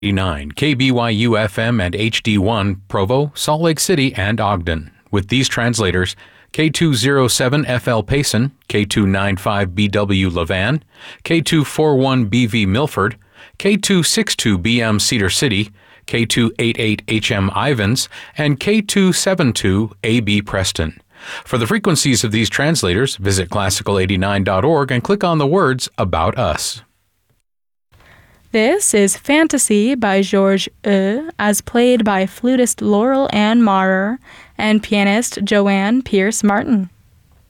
89, KBYU FM and HD1, Provo, Salt Lake City, and Ogden. With these translators, K207FL Payson, K295BW Levan, K241BV Milford, K262BM Cedar City, K288HM Ivans, and K272AB Preston. For the frequencies of these translators, visit classical89.org and click on the words About Us. This is Fantasy by Georges as played by flutist Laurel Ann Maurer and pianist Joanne Pierce Martin.